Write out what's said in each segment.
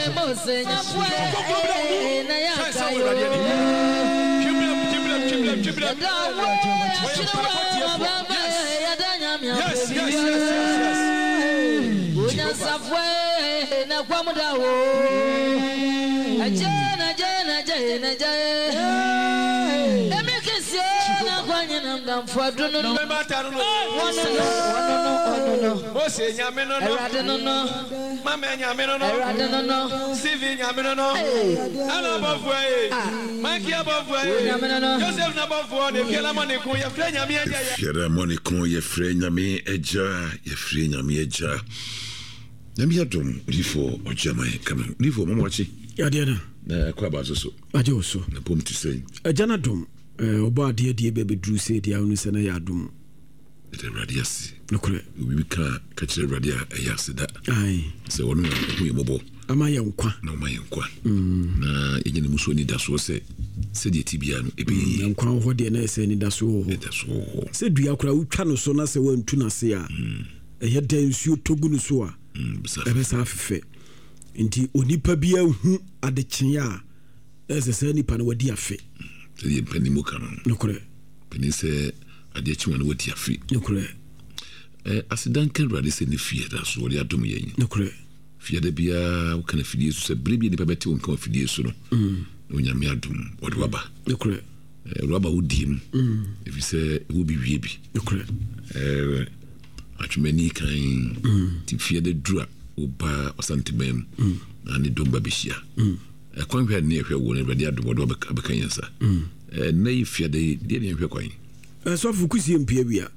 Oba dear baby drew say the Aunusana Yadum. The Radias, no correct. We can't catch the Radia, a Yasida. Aye, so one we mobile. Am I young qua? No, my young qua. Na Indian Musoni das was said the Tibian, a be young qua, what the NS and that's all. That's all. Said Biakra, Chano Sona se went to Nasia. A head dance you to Gunusua. Besides half fe. Inti Onipa Bia who at the Chinya. There's a sunny panwadia fe. The penny mukano. No correct. Penny say, I did you want to wait your feet. No correct. As a Duncan Radis in the theatre, so they are to me. No correct. Fear the beer, can I feed you? So, baby, the baby to come feed you soon. When you're mere doom, what rubber? No correct. Rubber would dim. If you say it will be baby. No correct. At many kind to fear the drug or bar or something, and the dumb baby share. I can't hear near your one already at the word of a cancer. Nay, fear they didn't hear quite. So, Fukusi and Pieria.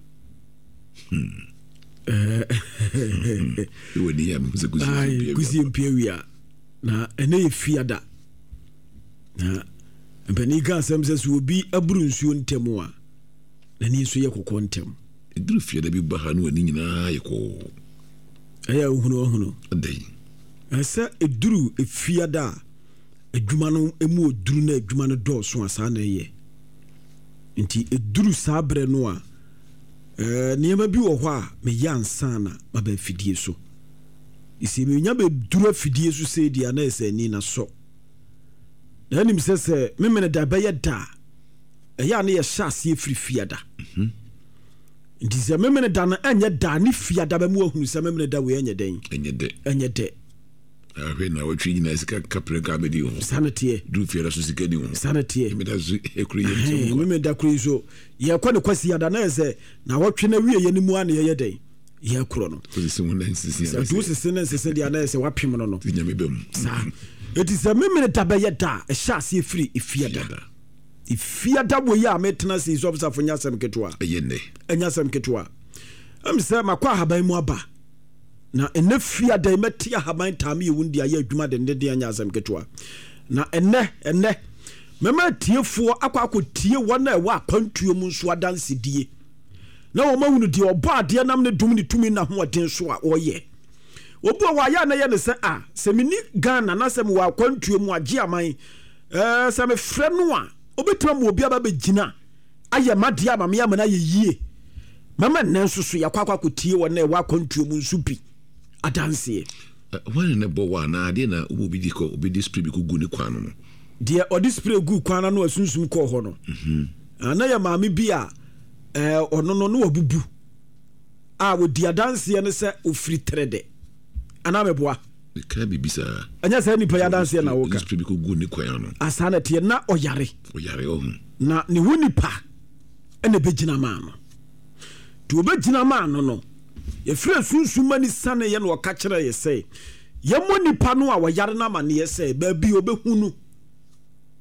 You would hear Kusi and Pieria. Now, and nay, fear that. Now, and Penica says will be a brunsun temoa. Then you say, quantum. It do fear the big Bahan when in I call. I know a day. I said it drew a fear da. Edwumano emu oduru na edwumano do so asana ye nti eduru sabre no a niema bi wo ho a me yansa na ma ba fidie so isi me nya be duru fidie so se dia na ese ni na so na nim se me me da ba ye da ya na ye hyase free fiada nti se me me da na anya da ni fiada ba mu ahunu se me me da we anya den anya de when I was treating as a couple of sanity, do fear us as a getting sanity. Women that cruise so, you are quite a question. I say, now what can we any more a day? Yeah, chrono. Someone insists, do the sentence, said the other, say, what Pimono. It is a minute tabayeta, a chassis free if fear that. If fear that we are maintenance is observed for Yasam Ketua, a yene, and Yasam Ketua. I'm Sam Aqua by Moaba. Na ene fia da metia haban tami wundi aye adwuma de ndede anya asem ketwa na ene mema tiefo akwa tie wona e wa pantuo mu nso adanse die na wo mawunu die obo ade nam ne dum ne tumi na ho oden so a oye obo wa ya na ye ne se se mini Ghana na se wa kwantuo mu age aman se me frɛ no a obetra mu obi aba begina aye made ama me amana ye yie mama nanso so yakwa tie wona e wa kwantuo mu nso bi adanse when na bo wa na de na obi di ko obi di spray bi ko gu ne kwan no de odi spray gu kwan na asunsum ko ho no ana ya maami bi a ono no no wabubu a wo di adanse ne se ofiri trede ana meboa ka bi bisa anya se nipa ya adanse na wo ka spray bi ko gu ne kwan no asana te na oyare na ne wonipa ene begina ma no to begina ma no ye frɛ sunsuma ni sane ye no ka kyerɛ ye sɛ ye monipa no a wɔyare na ma ne ye sɛ ba bi obehunu